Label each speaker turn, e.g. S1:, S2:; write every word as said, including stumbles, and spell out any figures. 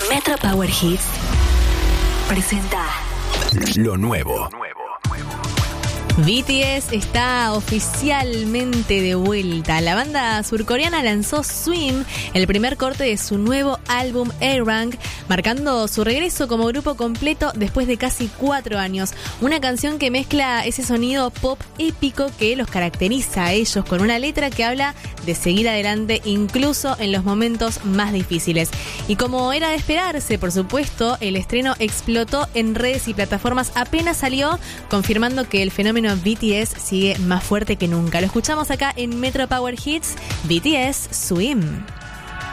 S1: Metro Power Hits presenta
S2: lo nuevo.
S3: B T S está oficialmente de vuelta. La banda surcoreana lanzó Swim, el primer corte de su nuevo álbum A-Rank, marcando su regreso como grupo completo después de casi cuatro años. Una canción que mezcla ese sonido pop épico que los caracteriza a ellos, con una letra que habla de seguir adelante incluso en los momentos más difíciles. Y como era de esperarse, por supuesto, el estreno explotó en redes y plataformas apenas salió, confirmando que el fenómeno B T S sigue más fuerte que nunca. Lo escuchamos acá en Metro Power Hits, B T S Swim.